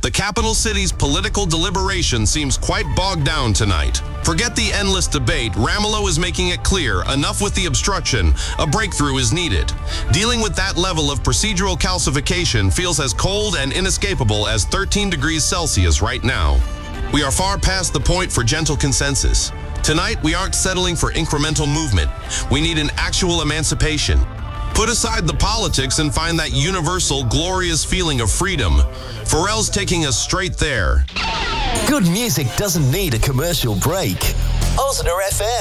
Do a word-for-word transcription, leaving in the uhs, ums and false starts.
The capital city's political deliberation seems quite bogged down tonight. Forget the endless debate. Ramelow is making it clear, enough with the obstruction. A breakthrough is needed. Dealing with that level of procedural calcification feels as cold and inescapable as thirteen degrees Celsius right now. We are far past the point for gentle consensus. Tonight, we aren't settling for incremental movement. We need an actual emancipation. Put aside the politics and find that universal, glorious feeling of freedom. Pharrell's taking us straight there. Good music doesn't need a commercial break. Ozner F M.